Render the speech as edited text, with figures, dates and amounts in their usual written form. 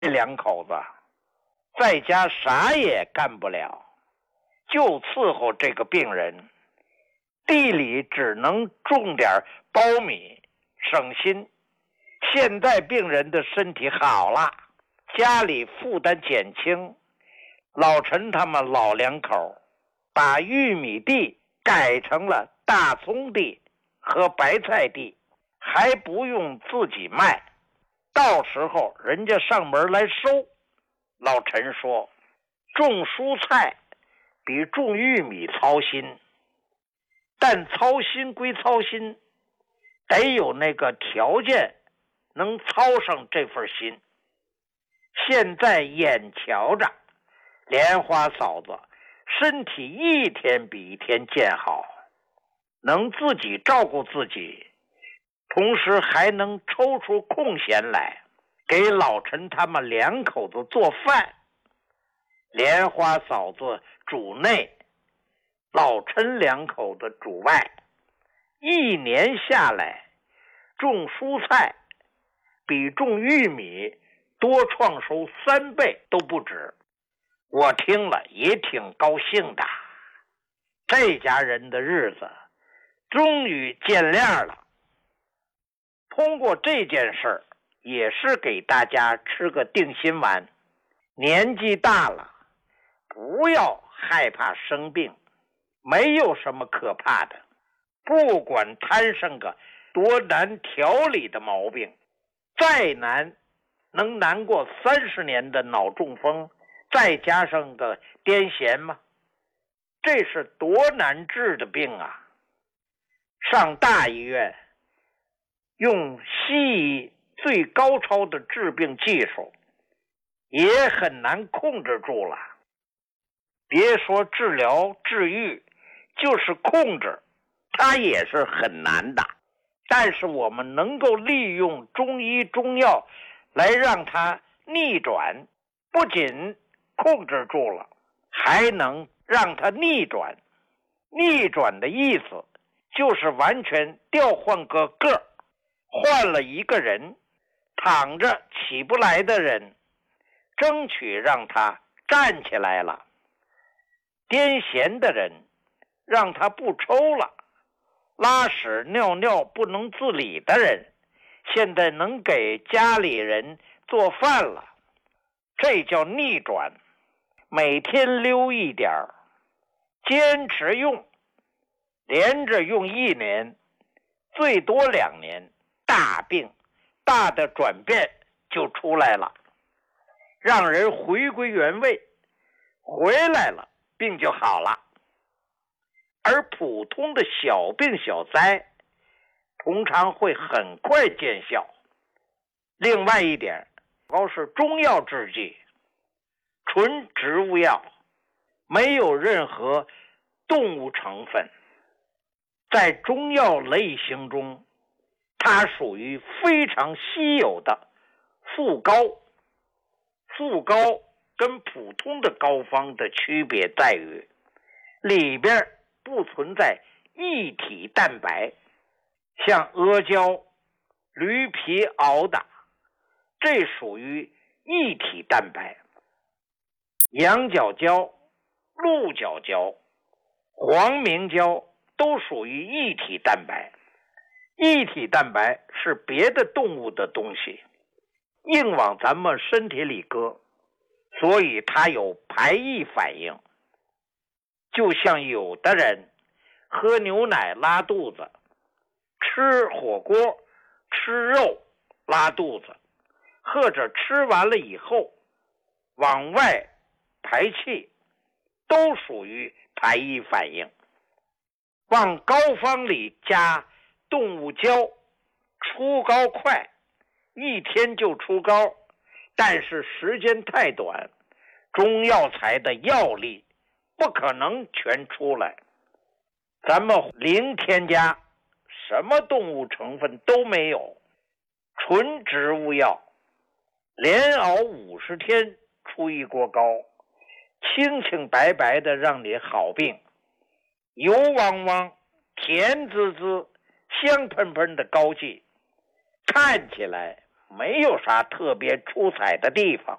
这两口子在家啥也干不了，就伺候这个病人，地里只能种点苞米省心。现在病人的身体好了，家里负担减轻，老陈他们老两口把玉米地改成了大葱地和白菜地，还不用自己卖，到时候人家上门来收。老陈说，种蔬菜比种玉米操心，但操心归操心，得有那个条件能操上这份心。现在眼瞧着莲花嫂子身体一天比一天健好，能自己照顾自己，同时还能抽出空闲来给老陈他们两口子做饭。莲花嫂子主内，老陈两口子主外，一年下来种蔬菜比种玉米多创收3倍都不止。我听了也挺高兴的，这家人的日子终于见亮了。通过这件事儿，也是给大家吃个定心丸。年纪大了，不要害怕生病，没有什么可怕的。不管摊上个多难调理的毛病，再难能难过30年的脑中风，再加上个癫痫吗？这是多难治的病啊！上大医院用西医最高超的治病技术也很难控制住了。别说治疗治愈，就是控制它也是很难的。但是我们能够利用中医中药来让它逆转，不仅控制住了，还能让它逆转。逆转的意思就是完全调换个个，换了一个人，躺着起不来的人，争取让他站起来了。癫痫的人让他不抽了，拉屎尿尿不能自理的人现在能给家里人做饭了，这叫逆转。每天溜一点儿，坚持用，连着用1年，最多2年，大病大的转变就出来了，让人回归原位，回来了，病就好了。而普通的小病小灾通常会很快见效。另外一点，主要是中药制剂，纯植物药，没有任何动物成分。在中药类型中，它属于非常稀有的副膏。副膏跟普通的膏方的区别在于，里边不存在异体蛋白，像阿胶、驴皮熬的，这属于异体蛋白。羊角胶、鹿角胶、黄明胶都属于异体蛋白。异体蛋白是别的动物的东西，硬往咱们身体里搁，所以它有排异反应。就像有的人喝牛奶拉肚子，吃火锅吃肉拉肚子，或者吃完了以后往外排气，都属于排异反应。往膏方里加动物胶，出膏快，1天就出膏，但是时间太短，中药材的药力不可能全出来。咱们零添加，什么动物成分都没有，纯植物药，连熬50天出一锅膏，清清白白的让你好病。油汪汪、甜滋滋、香喷喷的膏剂，看起来没有啥特别出彩的地方。